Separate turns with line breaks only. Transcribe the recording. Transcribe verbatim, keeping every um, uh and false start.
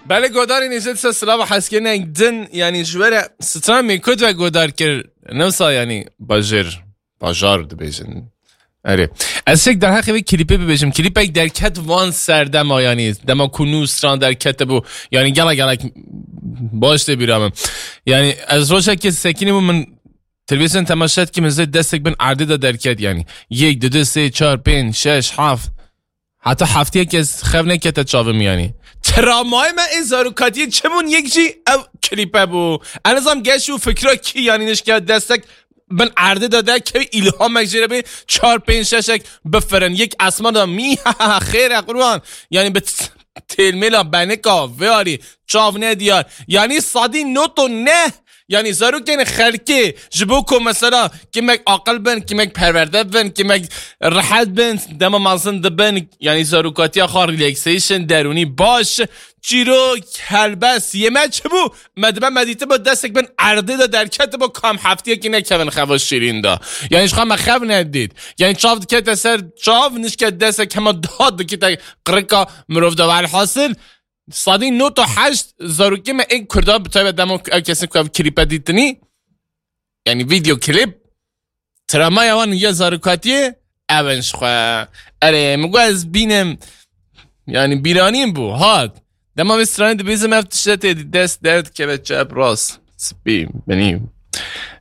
بله گوداری نیست سلام حس کنه دن یعنی جوره سترام میکود و گودار کر نوسا یعنی باجر باجار دبیجن آره از یک در حقیقت کلیپی ببینیم کلیپ یک درکت وان سردم آیانی دما کنوس ران درکت بو یعنی گلا گلا باشه بیرام یعنی از روزی که سکینم من تلویزیون تماشات که مزید دستک بن عدد درکت یعنی یک دو دو سه چهار پنج شش هفت حتی هفته که خب نکته چاوه میانی ترامای من این زاروکاتی چمون یک جی او کلیپه بو انظام گشو فکرها کی یعنی نشکه دستک بن عرضه داده که ایلهام مگجره به چهار پنج ششک بفرن یک اسمان دا می خیر قربان یعنی به تلمیلا بنکا ویاری چاونه دیار یعنی صادی نوتو نه یعنی زارو که خلقی جبو که مثلا که مک عقل بن که مک پرورده بن که مک راحت بن دم مازن دبن یعنی زاروکاتی آخر ریلکسیشن درونی باش چیرو کلبس یه مچ بو مدبن مدیته با دستک بن عرضه دا درکت با کام هفتیه که نکون خواست شیرین دا یعنی شخواه مخواه ندید یعنی چاو دکت سر چاو نشکت دستک همه داد دکت قرقا مروف دا والحاصل صادی نو تا هشت زاروکی من این کرده بتاید دمو کسی که کلیپ دیدنی یعنی ویدیو کلیپ ترامای وان یه زاروکاتیه اونش خواه اره مگو از بینم یعنی بیرانیم بو هاد دما بسترانی دو بیزم افتشته دست درد که به چپ راست سپیم بنیم